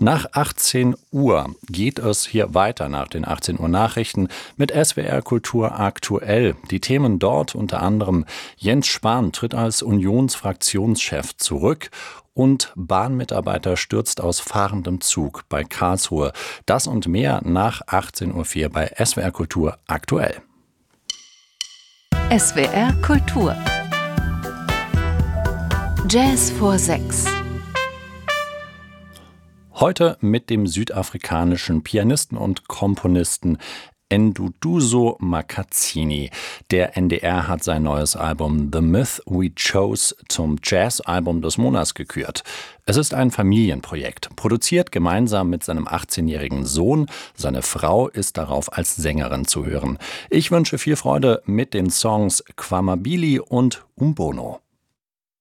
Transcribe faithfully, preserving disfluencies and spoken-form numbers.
Nach achtzehn Uhr geht es hier weiter nach den achtzehn Uhr Nachrichten mit S W R Kultur aktuell. Die Themen dort unter anderem: Jens Spahn tritt als Unionsfraktionschef zurück und Bahnmitarbeiter stürzt aus fahrendem Zug bei Karlsruhe. Das und mehr nach achtzehn Uhr vier bei S W R Kultur aktuell. S W R Kultur Jazz vor sechs. Heute mit dem südafrikanischen Pianisten und Komponisten Nduduzo Makatsini. Der N D R hat sein neues Album The Myth We Chose zum Jazz-Album des Monats gekürt. Es ist ein Familienprojekt, produziert gemeinsam mit seinem achtzehnjährigen Sohn. Seine Frau ist darauf als Sängerin zu hören. Ich wünsche viel Freude mit den Songs Kwamabili und Umbono.